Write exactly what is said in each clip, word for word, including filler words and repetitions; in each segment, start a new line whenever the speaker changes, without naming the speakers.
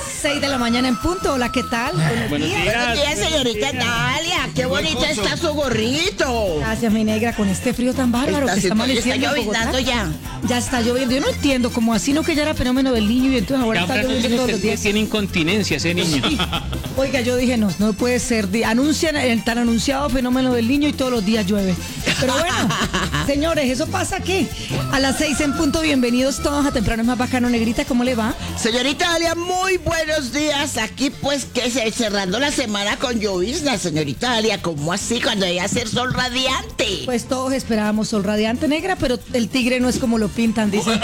seis de la mañana en punto. Hola, ¿qué tal? Buenos,
Buenos días.
días.
Buenos días, señorita Dalia. Qué bonita está su gorrito.
Gracias, mi negra, con este frío tan bárbaro
Está
que está
haciendo-
amaneciendo
está
en Bogotá.
lloviznando ya.
Ya está lloviendo. Yo no entiendo cómo así, no que ya era fenómeno del niño y entonces ahora
Ya
está
Fran,
lloviendo todos los
usted
días.
tiene incontinencia ese niño.
Oiga, yo dije, no, no puede ser. Di- Anuncian el tan anunciado fenómeno del niño y todos los días llueve. Pero bueno, señores, eso pasa aquí. A las seis en punto, bienvenidos todos a Temprano es más bacano, negrita, ¿cómo le va?
Señorita Dalia, muy buenos días. Aquí pues que se, cerrando la semana con llovizna, señorita Dalia. ¿Cómo así? Cuando hay a hacer sol radiante.
Pues todos esperábamos sol radiante, negra, pero el tigre no es como lo pintan, dicen.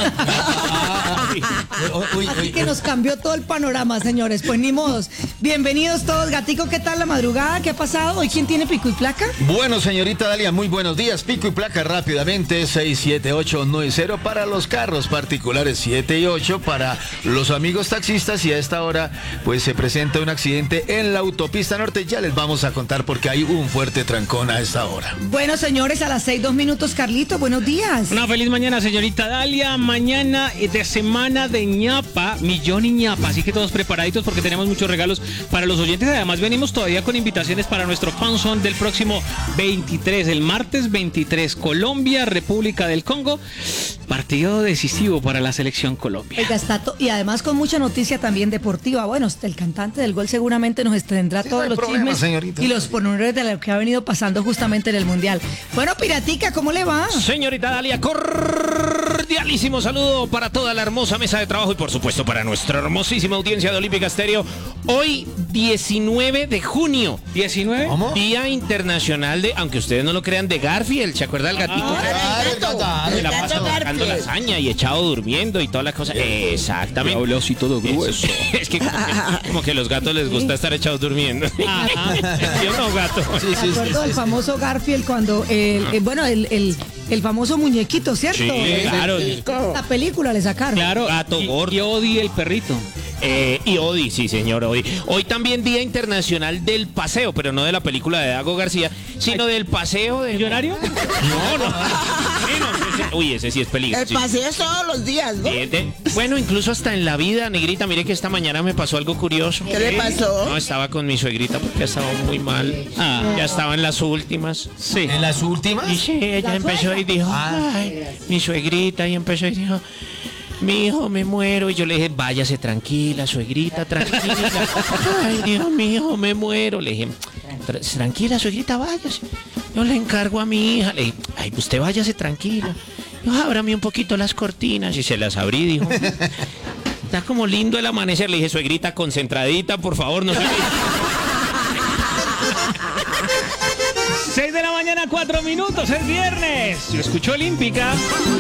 Así que nos cambió todo el panorama, señores. Pues ni modos. Bienvenidos todos. Gatico, ¿qué tal la madrugada? ¿Qué ha pasado? ¿Hoy quién tiene pico y placa?
Bueno, señorita Dalia, muy buenos días. Pico y placa rápidamente, seis siete ocho nueve cero para los carros particulares, siete y ocho para los amigos taxistas. Y a esta hora, pues se presenta un accidente en la autopista norte. Ya les vamos a contar porque hay un fuerte trancón a esta hora.
Bueno, señores, a las seis, dos minutos, Carlito, buenos días.
Una feliz mañana, señorita Dalia. Mañana de semana de ñapa, millón y ñapa. Así que todos preparaditos porque tenemos muchos regalos para los oyentes. Además, venimos todavía con invitaciones para nuestro fanzone del próximo veintitrés, el martes veintitrés. Colombia, República del Congo. Partido decisivo para la selección Colombia.
Oiga, está to- y además con mucha noticia también deportiva. Bueno, el cantante del gol seguramente nos tendrá
Sí,
todos
no hay
los
problema,
chismes
señorita.
y los pormenores de lo que ha venido pasando justamente en el Mundial. Bueno, Piratica, ¿cómo le va?
Señorita Dalia, cordialísimo saludo para toda la hermosa mesa de trabajo y por supuesto para nuestra hermosísima audiencia de Olímpica Estéreo. Hoy, diecinueve de junio,
¿diecinueve?
¿Cómo?
Día Internacional de, aunque ustedes no lo crean, de Garfield. ¿Se acuerda del gatito?
Ah, el gato,
claro,
Se
el
la
gato
pasa sacando
Garfield.
lasaña y echado durmiendo y todas las cosas. Exactamente.
Diablo, y todo grueso.
Es que como, que como que a los gatos les gusta estar echados durmiendo.
Ajá.
Yo no, gato.
Sí,
Me
sí, sí,
acuerdo
sí,
del
sí.
famoso Garfield cuando, el, el- bueno, el, el, el famoso muñequito, ¿cierto?
Sí,
Eh,
claro.
La película le sacaron.
Claro,
Gato
y,
gordo.
y Odi el perrito.
Eh, y Odi, sí señor, Odi. Hoy también Día Internacional del Paseo, pero no de la película de Dago García, sino del paseo de...
¿Millonario?
No, no. Bueno, ese- uy, ese sí es peligro.
El
sí.
paseo es todos los días, ¿no?
Eh, de- bueno, incluso hasta en la vida, negrita, mire que esta mañana me pasó algo curioso.
¿Qué le pasó?
No, estaba con mi suegrita porque estaba muy mal.
Ah.
Ya estaba en las últimas.
Sí.
¿En las últimas?
Y sí, ella
¿La
empezó y dijo,
Ah.
ay, mi suegrita, y empezó y dijo, mi hijo, me muero. Y yo le dije, váyase tranquila, suegrita, tranquila. Ay, Dios mío, me muero. Le dije, "Tra- tranquila, suegrita, váyase. Yo le encargo a mi hija. Le dije, ay, usted váyase tranquila. Yo, ábrame un poquito las cortinas. Y se las abrí, dijo. Está como lindo el amanecer. Le dije, suegrita, concentradita, por favor, no se
seis de la mañana, cuatro minutos, es viernes. Yo escucho Olímpica.